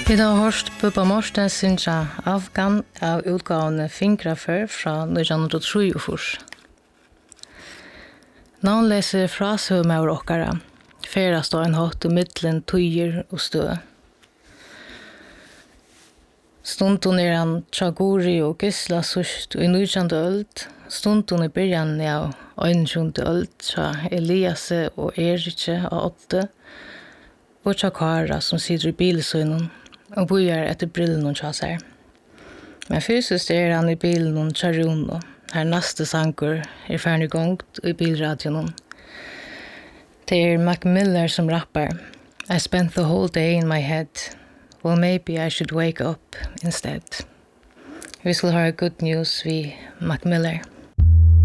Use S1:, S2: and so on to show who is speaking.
S1: Vi har hørt Bubba Morten synja Afghan av utgavene Fingrafør fra 1903. Navnleser frasøv med okkara, ferast av en hatt i middelen tøyer og stø. Stundun han Chaguri og Gisla sust i 19. øld, stundun i byrjan av 21. øld, fra Eliase og Erike av 8, og Chakara som sitter i bilsøgnen, og bojar etter brillen og seg. Men fysisk han i bilen og Charuno, her neste sanker ferdig gongt i bilradionen. Det Mac Miller som rappar. I spent the whole day in my head. Well, maybe I should wake up instead. Vi skal ha good news vi Mac Miller.